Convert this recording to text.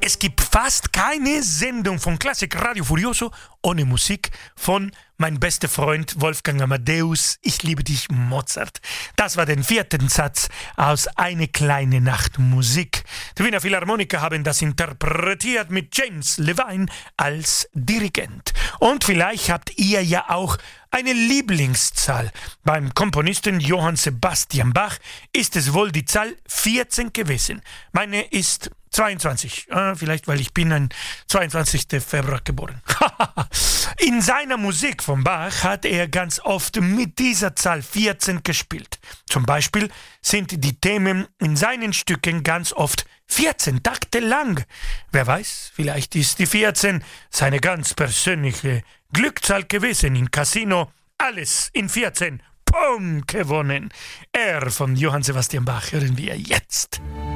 Es gibt fast keine Sendung von Klassik Radio Furioso ohne Musik von mein bester Freund Wolfgang Amadeus, ich liebe dich Mozart. Das war der 4. Satz aus Eine kleine Nacht Musik. Die Wiener Philharmoniker haben das interpretiert mit James Levine als Dirigent. Und vielleicht habt ihr ja auch eine Lieblingszahl. Beim Komponisten Johann Sebastian Bach ist es wohl die Zahl 14 gewesen. Meine ist 22. Vielleicht, weil ich bin ein 22. Februar geboren. In seiner Musik von Bach hat er ganz oft mit dieser Zahl 14 gespielt. Zum Beispiel sind die Themen in seinen Stücken ganz oft 14 Takte lang. Wer weiß, vielleicht ist die 14 seine ganz persönliche Glückszahl gewesen im Casino. Alles in 14. Pum, gewonnen. Von Johann Sebastian Bach hören wir jetzt.